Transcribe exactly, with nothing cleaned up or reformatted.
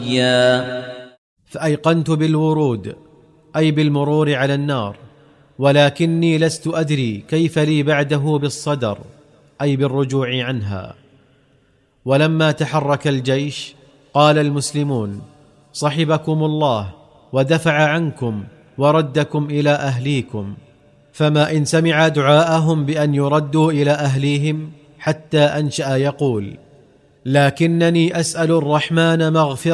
فأيقنت بالورود أي بالمرور على النار، ولكني لست أدري كيف لي بعده بالصدر أي بالرجوع عنها. ولما تحرك الجيش قال المسلمون: صحبكم الله ودفع عنكم وردكم إلى أهليكم. فما إن سمع دعاءهم بأن يردوا إلى أهليهم حتى أنشأ يقول: لكنني أسأل الرحمن مغفرة